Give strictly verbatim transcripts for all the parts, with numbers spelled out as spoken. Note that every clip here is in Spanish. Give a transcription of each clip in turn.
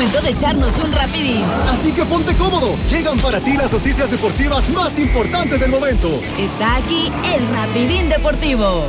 momento de echarnos un rapidín. Así que ponte cómodo. Llegan para ti las noticias deportivas más importantes del momento. Está aquí el Rapidín Deportivo.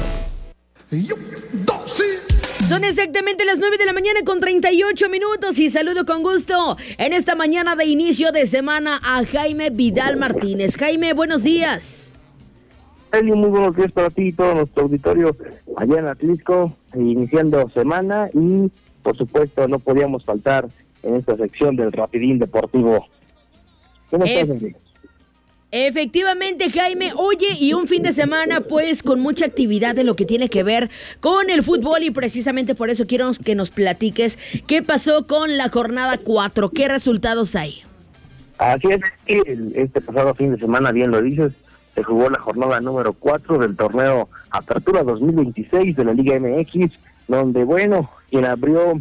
Y yo, dos, sí. Son exactamente las nueve de la mañana con treinta y ocho minutos y saludo con gusto en esta mañana de inicio de semana a Jaime Vidal Martínez. Jaime, buenos días. Eli, muy buenos días para ti y todo nuestro auditorio allá en Atlisco, iniciando semana y por supuesto no podíamos faltar en esta sección del Rapidín Deportivo. ¿Cómo estás, Enrique? Efectivamente, Jaime, oye, y un fin de semana pues con mucha actividad en lo que tiene que ver con el fútbol y precisamente por eso quiero que nos platiques qué pasó con la jornada cuatro, qué resultados hay. Así es, este pasado fin de semana, bien lo dices, se jugó la jornada número cuatro del torneo Apertura dos mil veintiséis de la Liga M X, donde bueno, quien abrió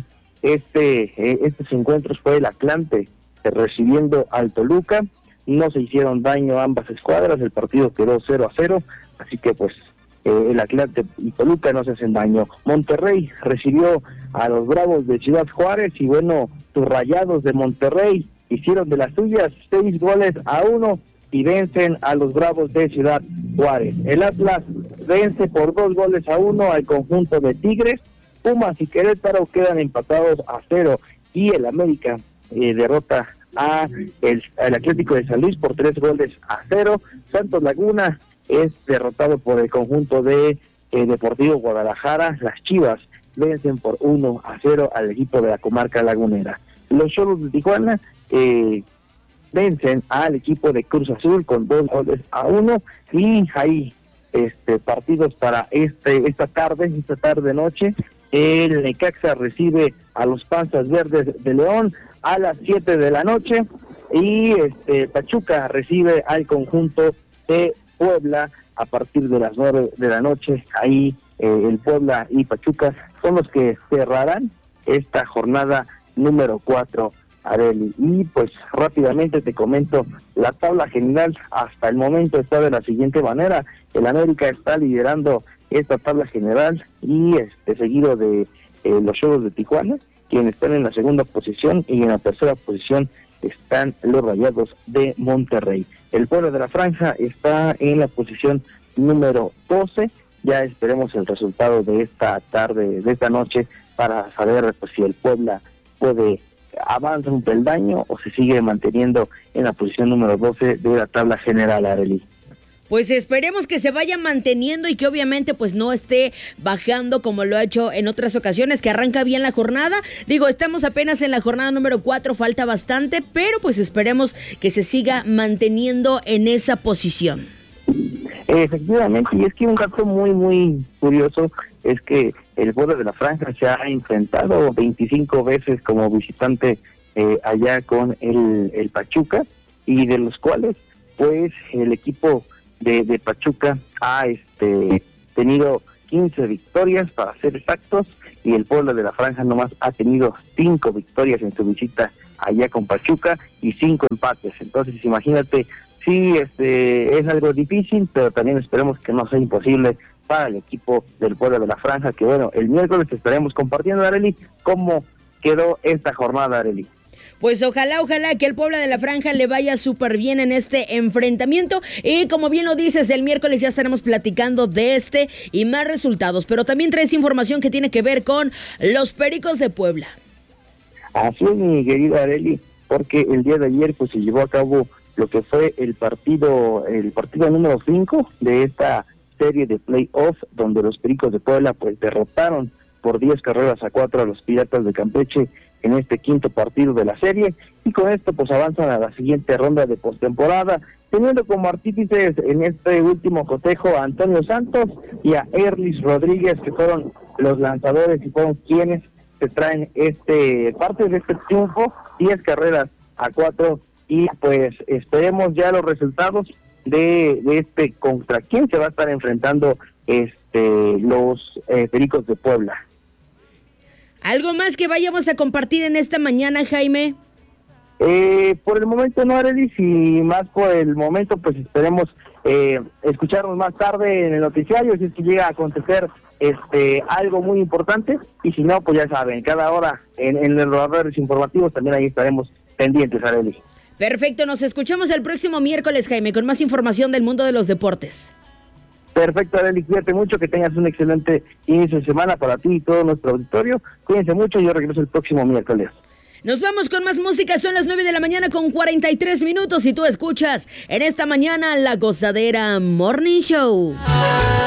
este estos encuentros fue el Atlante, recibiendo al Toluca. No se hicieron daño ambas escuadras, el partido quedó cero a cero, así que pues eh, el Atlante y Toluca no se hacen daño. Monterrey recibió a los Bravos de Ciudad Juárez y bueno, sus Rayados de Monterrey hicieron de las suyas, seis goles a uno y vencen a los Bravos de Ciudad Juárez. El Atlas vence por dos goles a uno al conjunto de Tigres, Pumas y Querétaro quedan empatados a cero y el América eh, derrota a el, el Atlético de San Luis por tres goles a cero. Santos Laguna es derrotado por el conjunto de eh, Deportivo Guadalajara. Las Chivas vencen por uno a cero al equipo de la comarca lagunera. Los Xolos de Tijuana eh, vencen al equipo de Cruz Azul con dos goles a uno y hay este partidos para este esta tarde, esta tarde noche. El Necaxa recibe a los Panzas Verdes de León a las siete de la noche y este Pachuca recibe al conjunto de Puebla a partir de las nueve de la noche. Ahí eh, el Puebla y Pachuca son los que cerrarán esta jornada número cuatro, Areli. Y pues rápidamente te comento la tabla general hasta el momento está de la siguiente manera. El América está liderando esta tabla general y este seguido de eh, los Xolos de Tijuana, quienes están en la segunda posición, y en la tercera posición están los Rayados de Monterrey. El Puebla de la Franja está en la posición número doce. Ya esperemos el resultado de esta tarde, de esta noche, para saber pues, si el Puebla puede avanzar un peldaño o se sigue manteniendo en la posición número doce de la tabla general, Arely. Pues esperemos que se vaya manteniendo y que obviamente pues no esté bajando como lo ha hecho en otras ocasiones, que arranca bien la jornada. Digo, estamos apenas en la jornada número cuatro, falta bastante, pero pues esperemos que se siga manteniendo en esa posición. Efectivamente, y es que un dato muy, muy curioso es que el Puebla de la Franja se ha enfrentado veinticinco veces como visitante eh, allá con el, el Pachuca, y de los cuales pues el equipo De, de Pachuca ha este tenido quince victorias para ser exactos, y el Puebla de la Franja nomás ha tenido cinco victorias en su visita allá con Pachuca y cinco empates. Entonces imagínate, sí este es algo difícil, pero también esperemos que no sea imposible para el equipo del Puebla de la Franja, que bueno, el miércoles estaremos compartiendo, Arely, cómo quedó esta jornada, Arely. Pues ojalá, ojalá que el Puebla de la Franja le vaya súper bien en este enfrentamiento. Y como bien lo dices, el miércoles ya estaremos platicando de este y más resultados. Pero también traes información que tiene que ver con los Pericos de Puebla. Así es, mi querida Arely, porque el día de ayer pues se llevó a cabo lo que fue el partido, el partido número cinco de esta serie de playoff, donde los Pericos de Puebla pues derrotaron por diez carreras a cuatro a los Piratas de Campeche en este quinto partido de la serie, y con esto pues avanzan a la siguiente ronda de postemporada, teniendo como artífices en este último cotejo a Antonio Santos y a Erlis Rodríguez, que fueron los lanzadores y fueron quienes se traen este parte de este triunfo, diez carreras a cuatro, y pues esperemos ya los resultados de, de este contra quién se va a estar enfrentando este los eh, Pericos de Puebla. ¿Algo más que vayamos a compartir en esta mañana, Jaime? Eh, por el momento no, Arely, y más por el momento pues esperemos eh, escucharnos más tarde en el noticiario si es que llega a acontecer este algo muy importante, y si no, pues ya saben, cada hora en, en los radars informativos también ahí estaremos pendientes, Arely. Perfecto, nos escuchamos el próximo miércoles, Jaime, con más información del mundo de los deportes. Perfecto, Arely, cuídate mucho, que tengas un excelente inicio de semana para ti y todo nuestro auditorio. Cuídense mucho, yo regreso el próximo miércoles. Nos vamos con más música, son las nueve de la mañana con cuarenta y tres minutos y tú escuchas en esta mañana La Gozadera Morning Show.